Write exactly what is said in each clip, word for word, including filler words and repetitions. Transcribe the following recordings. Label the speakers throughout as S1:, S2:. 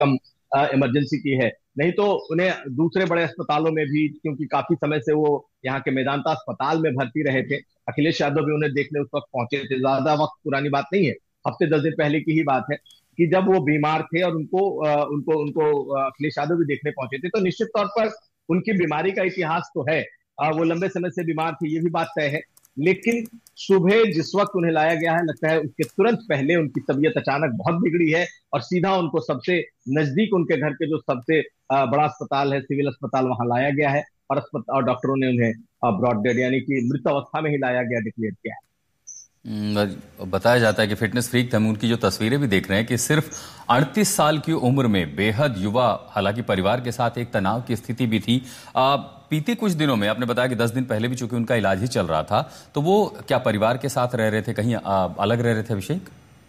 S1: कम emergency की है। नहीं तो उन्हें दूसरे बड़े अस्पतालों में भी, क्योंकि काफी समय से वो यहाँ के मेदांता अस्पताल में भर्ती रहे थे, अखिलेश यादव भी उन्हें देखने उस वक्त पहुंचे थे। ज्यादा वक्त पुरानी बात नहीं है, हफ्ते दस दिन पहले की ही बात है कि जब वो बीमार थे और उनको अ, उनको उनको अ, अखिलेश यादव भी देखने पहुंचे थे। तो निश्चित तौर पर उनकी बीमारी का इतिहास तो है, अ, वो लंबे समय से बीमार थे, ये भी बात तय है। लेकिन सुबह जिस वक्त उन्हें लाया गया है, लगता है उसके तुरंत पहले उनकी तबीयत अचानक बहुत बिगड़ी है और सीधा उनको सबसे नजदीक उनके घर के जो सबसे अ, बड़ा अस्पताल है, सिविल अस्पताल, वहां लाया गया है। और अस्पताल और डॉक्टरों ने उन्हें ब्रॉड डेड यानी कि मृत अवस्था में ही लाया गया, डिक्लेयर किया है।
S2: हम्म, बताया जाता है कि फिटनेस फ्रीक थे। हम उनकी जो तस्वीरें भी देख रहे हैं कि सिर्फ अड़तीस साल की उम्र में बेहद युवा, हालांकि परिवार के साथ एक तनाव की स्थिति भी थी। आ, बीते कुछ दिनों में आपने बताया कि दस दिन पहले भी चूंकि उनका इलाज ही चल रहा था, तो वो क्या परिवार के साथ रह रहे थे, कहीं आ, अलग रह रहे थे अभिषेक?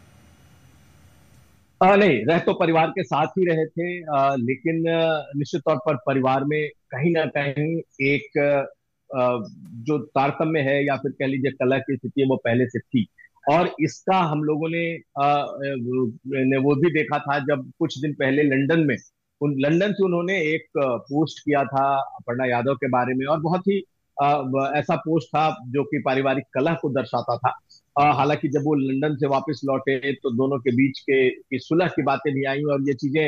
S1: आ, नहीं, रह तो परिवार के साथ ही रहे थे, आ, लेकिन आ, निश्चित तौर पर परिवार में कहीं ना कहीं एक आ, जो तारतम्य है या फिर कह लीजिए कलह की स्थिति है, वो पहले से थी। और इसका हम लोगों ने आ, वो, ने वो भी देखा था जब कुछ दिन पहले लंदन में उन लंदन से उन्होंने एक आ, पोस्ट किया था अपर्णा यादव के बारे में, और बहुत ही आ, ऐसा पोस्ट था जो कि पारिवारिक कलह को दर्शाता था। आ, हालांकि जब वो लंदन से वापस लौटे तो दोनों के बीच के की सुलह की बातें भी आई और ये चीजें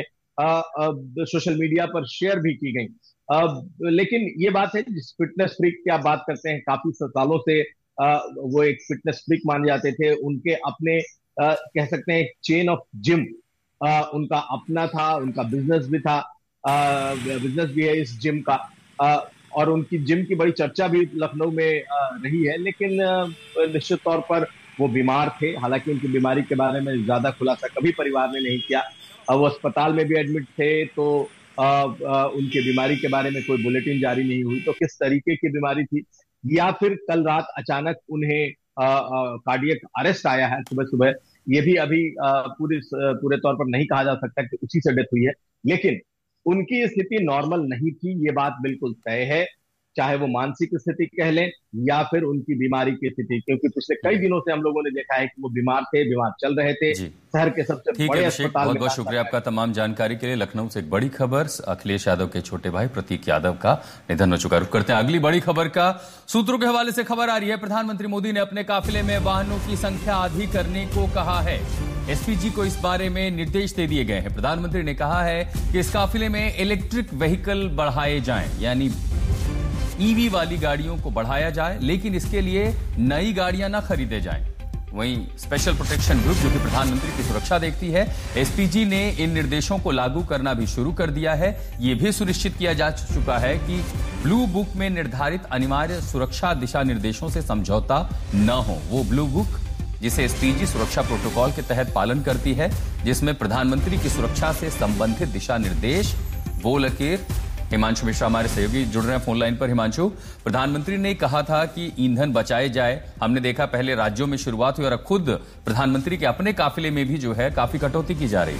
S1: सोशल मीडिया पर शेयर भी की गई। अब लेकिन ये बात है, जिस फिटनेस फ्रीक की आप बात करते हैं, काफी सालों से आ, वो एक फिटनेस फ्रीक माने जाते थे। उनके अपने आ, कह सकते हैं चेन ऑफ जिम उनका अपना था, उनका बिजनेस भी था, बिजनेस भी है इस जिम का। आ, और उनकी जिम की बड़ी चर्चा भी लखनऊ में आ, रही है। लेकिन आ, निश्चित तौर पर वो बीमार थे, हालांकि उनकी बीमारी के बारे में ज्यादा खुलासा कभी परिवार ने नहीं किया। अब वो अस्पताल में भी एडमिट थे, तो आ, आ, उनकी बीमारी के बारे में कोई बुलेटिन जारी नहीं हुई। तो किस तरीके की बीमारी थी, या फिर कल रात अचानक उन्हें कार्डियक अरेस्ट आया है सुबह सुबह, ये भी अभी आ, पूरी पूरे तौर पर नहीं कहा जा सकता कि उसी से डेथ हुई है। लेकिन उनकी स्थिति नॉर्मल नहीं थी, ये बात बिल्कुल तय है, चाहे वो मानसिक स्थिति कह लें या फिर उनकी बीमारी की स्थिति, क्योंकि पिछले कई दिनों से हम लोगों ने देखा है कि वो बीमार थे, बीमार चल रहे थे,
S2: जी
S1: शहर के सबसे
S2: ठीक है
S1: बड़े
S2: अभिषेक,
S1: अस्पताल
S2: बहुत
S1: में
S2: बहुत
S1: दाखिल
S2: शुक्रिया आपका तमाम जानकारी के लिए। लखनऊ से एक बड़ी खबर, अखिलेश यादव के छोटे भाई प्रतीक यादव का निधन हो चुका। रुक करते हैं अगली बड़ी खबर का। सूत्रों के हवाले से खबर आ रही है, प्रधानमंत्री मोदी ने अपने काफिले में वाहनों की संख्या आधी करने को कहा है। एसपीजी को इस बारे में निर्देश दे दिए गए हैं। प्रधानमंत्री ने कहा है कि इस काफिले में इलेक्ट्रिक व्हीकल बढ़ाए जाएं, यानी ईवी वाली गाड़ियों को बढ़ाया जाए, लेकिन इसके लिए नई गाड़ियां ना खरीदे जाएं। वहीं स्पेशल प्रोटेक्शन ग्रुप, जो कि प्रधानमंत्री की सुरक्षा देखती है, एसपीजी ने इन निर्देशों को लागू करना भी शुरू कर दिया है। यह भी सुनिश्चित किया जा चुका है कि ब्लू बुक में निर्धारित अनिवार्य सुरक्षा दिशा निर्देशों से समझौता न हो। वो ब्लू बुक जिसे एसपीजी सुरक्षा प्रोटोकॉल के तहत पालन करती है, जिसमें प्रधानमंत्री की सुरक्षा से संबंधित दिशा निर्देश, वो लकीर। हिमांशु मिश्रा हमारे सहयोगी जुड़ रहे हैं फोन लाइन पर। हिमांशु, प्रधानमंत्री ने कहा था कि ईंधन बचाए जाए। हमने देखा पहले राज्यों में शुरुआत हुई और खुद प्रधानमंत्री के अपने काफिले में भी जो है काफी कटौती की जा रही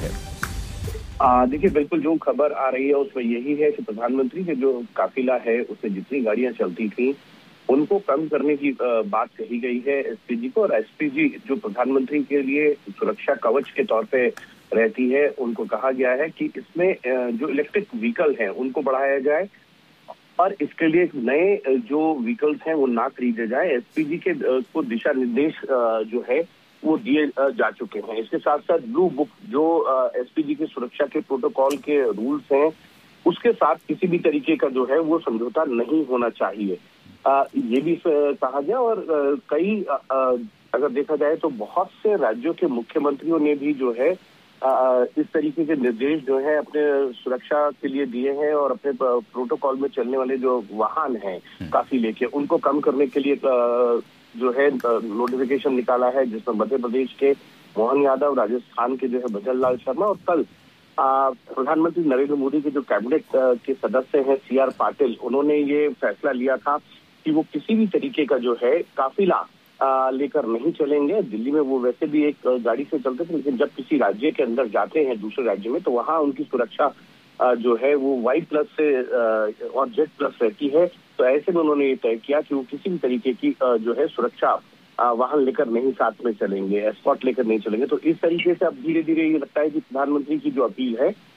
S2: है।
S3: देखिए, बिल्कुल जो खबर आ रही है उसमें यही है कि प्रधानमंत्री के जो काफिला है उसमें जितनी गाड़ियां चलती थी उनको कम करने की बात कही गई है एसपीजी को। और एसपीजी जो प्रधानमंत्री के लिए सुरक्षा कवच के तौर पे रहती है, उनको कहा गया है कि इसमें जो इलेक्ट्रिक व्हीकल हैं उनको बढ़ाया जाए और इसके लिए नए जो व्हीकल्स हैं वो ना खरीदे जाए। एसपीजी के को दिशा निर्देश जो है वो दिए जा चुके हैं। इसके साथ साथ ब्लू बुक जो एसपीजी की सुरक्षा के प्रोटोकॉल के रूल्स हैं उसके साथ किसी भी तरीके का जो है वो समझौता नहीं होना चाहिए, आ, ये भी कहा गया। और आ, कई आ, अगर देखा जाए तो बहुत से राज्यों के मुख्यमंत्रियों ने भी जो है आ, इस तरीके के निर्देश जो है अपने सुरक्षा के लिए दिए हैं और अपने प्रोटोकॉल में चलने वाले जो वाहन हैं काफी लेके उनको कम करने के लिए आ, जो है नोटिफिकेशन निकाला है, जिसमें मध्य प्रदेश के मोहन यादव, राजस्थान के जो है भजन लाल शर्मा और कल प्रधानमंत्री नरेंद्र मोदी के जो कैबिनेट के सदस्य हैं सी आर पाटिल, उन्होंने ये फैसला लिया था कि वो किसी भी तरीके का जो है काफिला लेकर नहीं चलेंगे। दिल्ली में वो वैसे भी एक गाड़ी से चलते थे, लेकिन जब किसी राज्य के अंदर जाते हैं दूसरे राज्य में तो वहाँ उनकी सुरक्षा जो है वो वाई प्लस से और जेड प्लस रहती है। तो ऐसे में उन्होंने ये तय किया कि वो किसी भी तरीके की जो है सुरक्षा वाहन लेकर नहीं साथ में चलेंगे, एस्कॉर्ट लेकर नहीं चलेंगे। तो इस तरीके से अब धीरे धीरे ये लगता है कि प्रधानमंत्री की जो अपील है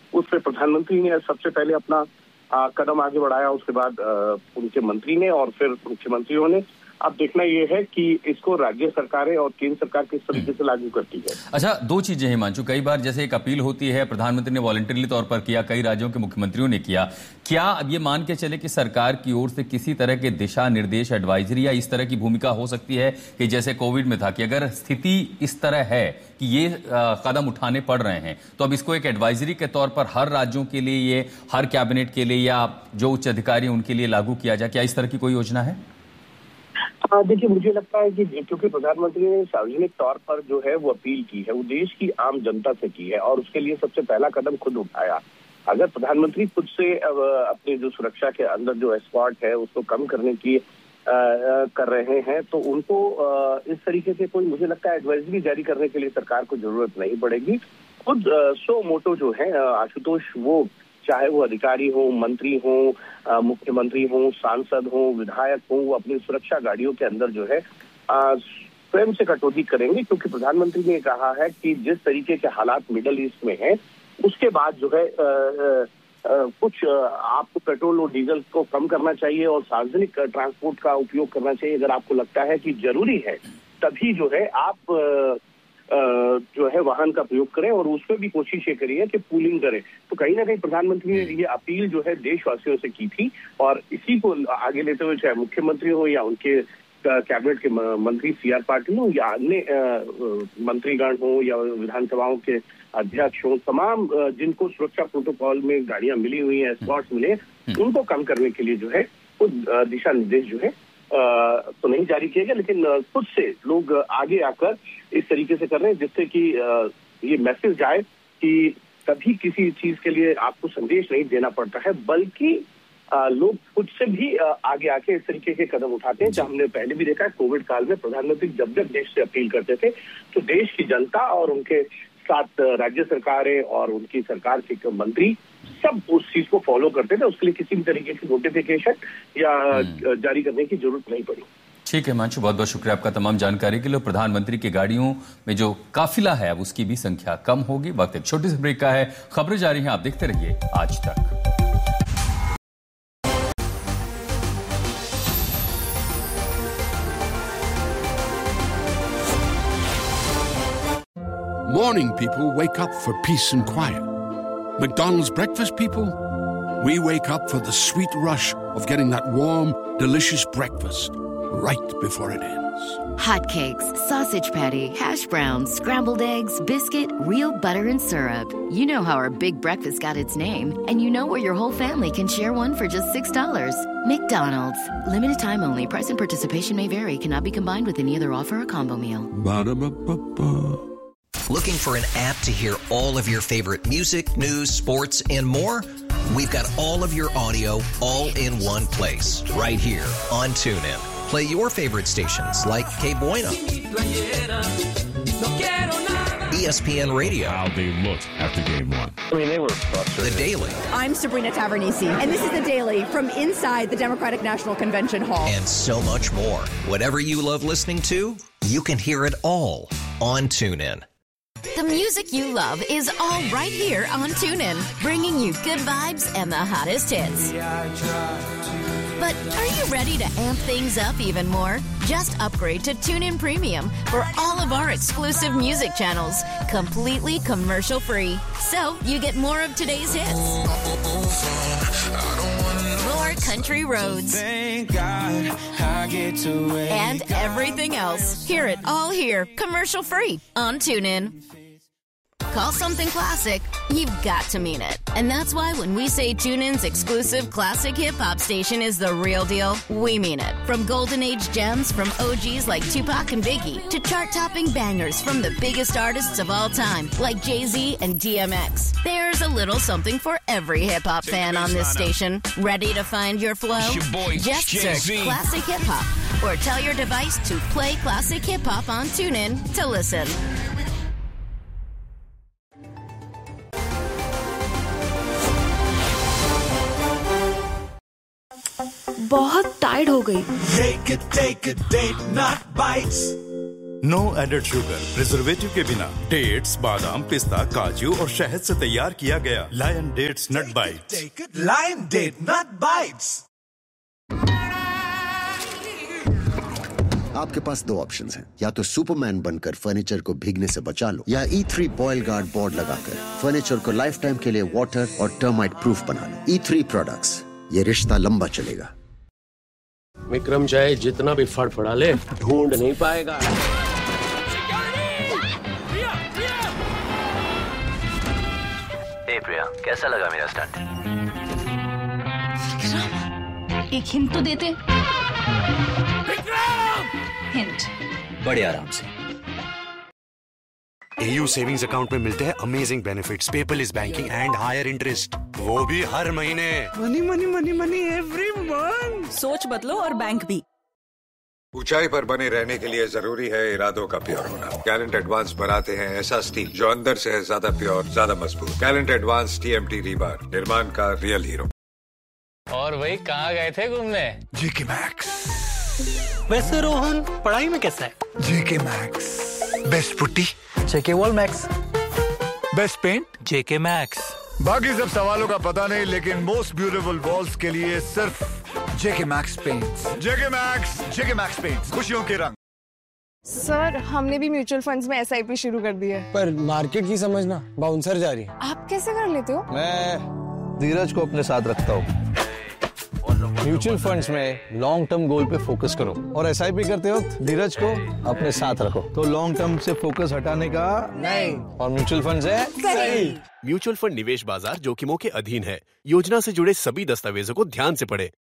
S3: उस पर प्रधानमंत्री ने सबसे पहले अपना आ, कदम आगे बढ़ाया, उसके बाद आ, उनके मंत्री ने और फिर मुख्यमंत्रियों ने। अब देखना यह है कि इसको राज्य सरकारें और केंद्र सरकार किस तरीके से लागू करती है।
S2: अच्छा, दो चीजें हैं हिमांशु, कई बार जैसे एक अपील होती है, प्रधानमंत्री ने वॉलंटरी तौर पर किया, कई राज्यों के मुख्यमंत्रियों ने किया। क्या अब ये मान के चले कि सरकार की ओर से किसी तरह के दिशा निर्देश, एडवाइजरी या इस तरह की भूमिका हो सकती है कि जैसे कोविड में था कि अगर स्थिति इस तरह है कि ये कदम उठाने पड़ रहे हैं तो अब इसको एक एडवाइजरी के तौर पर हर राज्यों के लिए, ये हर कैबिनेट के लिए या जो उच्च अधिकारी उनके लिए लागू किया जाए? क्या इस तरह की कोई योजना है?
S3: देखिए, मुझे लगता है कि क्योंकि प्रधानमंत्री ने सार्वजनिक तौर पर जो है वो अपील की है, वो देश की आम जनता से की है और उसके लिए सबसे पहला कदम खुद उठाया। अगर प्रधानमंत्री खुद से अपने जो सुरक्षा के अंदर जो एस्कॉर्ट है उसको कम करने की आ, कर रहे हैं तो उनको आ, इस तरीके से कोई, मुझे लगता है, एडवाइजरी जारी करने के लिए सरकार को जरूरत नहीं पड़ेगी। खुद सो मोटो जो है आशुतोष, वो चाहे वो अधिकारी हो, मंत्री हो, मुख्यमंत्री हो, सांसद हो, विधायक हो, वो अपनी सुरक्षा गाड़ियों के अंदर जो है स्वयं से कटौती करेंगे, क्योंकि प्रधानमंत्री ने कहा है कि जिस तरीके के हालात मिडल ईस्ट में हैं उसके बाद जो है आ, आ, कुछ आपको पेट्रोल और डीजल को कम करना चाहिए और सार्वजनिक ट्रांसपोर्ट का उपयोग करना चाहिए। अगर आपको लगता है कि जरूरी है तभी जो है आप आ, जो है वाहन का प्रयोग करें और उसमें भी कोशिश ये करिए कि पूलिंग करें। तो कहीं ना कहीं प्रधानमंत्री ने ये अपील जो है देशवासियों से की थी और इसी को आगे लेते हुए चाहे मुख्यमंत्री हो या उनके कैबिनेट के मंत्री सी आर पाटिल हो या अन्य मंत्रीगण हो या विधानसभाओं के अध्यक्ष हो, तमाम जिनको सुरक्षा प्रोटोकॉल में गाड़ियां मिली हुई हैं, स्पॉट्स मिले, उनको कम करने के लिए जो है कुछ दिशा निर्देश जो है तो नहीं जारी किए गए, लेकिन खुद से लोग आगे आकर इस तरीके से कर रहे हैं जिससे कि ये मैसेज जाए कि कभी किसी चीज के लिए आपको संदेश नहीं देना पड़ता है, बल्कि लोग खुद से भी आगे आके इस तरीके के कदम उठाते हैं। जब हमने पहले भी देखा है कोविड काल में प्रधानमंत्री जब जब देश से अपील करते थे तो देश की जनता और उनके साथ राज्य सरकारें और उनकी सरकार के मंत्री सब उस चीज को फॉलो करते थे। उसके लिए किसी भी तरीके की नोटिफिकेशन या जारी करने की जरूरत नहीं पड़ी।
S2: ठीक है हिमांशु, बहुत बहुत शुक्रिया आपका तमाम जानकारी के लिए। प्रधानमंत्री की गाड़ियों में जो काफिला है अब उसकी भी संख्या कम होगी। वक्त एक छोटी सी ब्रेक का है, खबरें जारी हैं, आप देखते रहिए आज तक।
S4: Morning people wake up for peace and quiet. McDonald's breakfast people, we wake up for the sweet rush of getting that warm, delicious breakfast right before it ends.
S5: Hotcakes, sausage patty, hash browns, scrambled eggs, biscuit, real butter and syrup. You know how our big breakfast got its name, and you know where your whole family can share one for just six dollars. McDonald's. Limited time only. Price and participation may vary. Cannot be combined with any other offer or combo meal.
S4: Ba-da-ba-ba-ba.
S6: Looking for an app to hear all of your favorite music, news, sports, and more? We've got all of your audio all in one place, right here on TuneIn. Play your favorite stations like K Bueno, E S P N Radio.
S7: How they looked after game one.
S3: I mean, they were frustrated.
S6: The Daily.
S8: I'm Sabrina Tavernisi, and this is The Daily from inside the Democratic National Convention Hall.
S6: And so much more. Whatever you love listening to, you can hear it all on TuneIn.
S5: The music you love is all right here on TuneIn, bringing you good vibes and the hottest hits. But are you ready to amp things up even more? Just upgrade to TuneIn Premium for all of our exclusive music channels, completely commercial free. So you get more of today's hits, more country roads,
S9: Thank God I get to
S5: and everything else. Hear it all here, commercial free on TuneIn. Call something classic, you've got to mean it. And that's why when we say TuneIn's exclusive classic hip-hop station is the real deal, we mean it. From golden age gems from O Gs like Tupac and Biggie to chart-topping bangers from the biggest artists of all time like Jay-Z and D M X. There's a little something for every hip-hop fan on this station. Ready to find your flow?
S9: your boy,
S5: Just
S9: Jay-Z.
S5: search Classic Hip-Hop or tell your device to play Classic Hip-Hop on TuneIn to listen.
S10: बहुत Tide हो गई।
S9: Take a, take a date, not bites.
S10: No added sugar, preservative के बिना। Dates, बादाम, पिस्ता, काजू और शहद से तैयार किया गया लायन डेट्स नट बाइट्स।
S11: लायन डेट नट बाइट्स।
S12: आपके पास दो ऑप्शंस हैं, या तो सुपरमैन बनकर फर्नीचर को भीगने से बचा लो, या ई थ्री बॉयल गार्ड बोर्ड लगाकर फर्नीचर को लाइफ टाइम के लिए वाटर और टर्माइट प्रूफ बना लो। ई थ्री प्रोडक्ट्स, ये रिश्ता लंबा चलेगा।
S13: विक्रम चाहे जितना भी फड़फड़ा ले, ढूंढ नहीं पाएगा।
S14: ए प्रिया, कैसा लगा मेरा स्टंट?
S15: एक हिंट तो देते। हिंट।
S14: बड़े आराम से।
S16: एयू सेविंग्स अकाउंट में मिलते हैं amazing benefits, paperless banking and higher interest, वो भी हर महीने।
S17: Money money money money every month. सोच बदलो और बैंक भी।
S18: ऊंचाई पर बने रहने के लिए जरूरी है इरादों का प्योर होना। गैलेंट एडवांस बनाते हैं ऐसा स्टील जो अंदर से है ज्यादा प्योर, ज्यादा मजबूत। गैलेंट एडवांस टीएमटी रीबार, निर्माण का रियल हीरो।
S19: और वही कहाँ गए थे घूमने?
S11: जेके मैक्स।
S19: वैसे रोहन पढ़ाई में कैसा है?
S11: जेके मैक्स बेस्ट पुट्टी।
S19: जेके वॉल मैक्स
S11: बेस्ट पेंट।
S19: जेके मैक्स।
S11: बाकी सब सवालों का पता नहीं, लेकिन मोस्ट ब्यूटीफुल वॉल्स के लिए सिर्फ जेके मैक्स पेंट्स। जेके मैक्स, जेके मैक्स पेंट्स, खुशियों के रंग।
S20: सर, हमने भी म्यूचुअल फंड्स में एस आई पी शुरू कर दी है,
S21: पर मार्केट की समझना बाउंसर जा रही है।
S20: आप कैसे कर लेते हो?
S21: मैं धीरज को अपने साथ रखता हूँ। म्यूचुअल फंड्स में लॉन्ग टर्म गोल पे फोकस करो, और एस आई पी करते वक्त धीरज को अपने साथ रखो, तो लॉन्ग टर्म से फोकस हटाने का नहीं। और म्यूचुअल फंड्स है सही।
S22: म्यूचुअल फंड निवेश बाजार जोखिमों के अधीन है। योजना से जुड़े सभी दस्तावेजों को ध्यान से पढ़ें।